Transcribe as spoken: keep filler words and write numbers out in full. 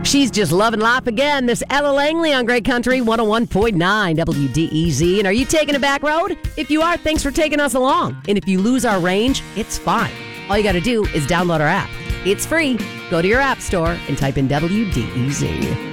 She's just loving life again. This Ella Langley on Great Country one oh one point nine W D E Z. And are you taking a back road? If you are, thanks for taking us along. And if you lose our range, it's fine. All you got to do is download our app. It's free. Go to your app store and type in W D E Z.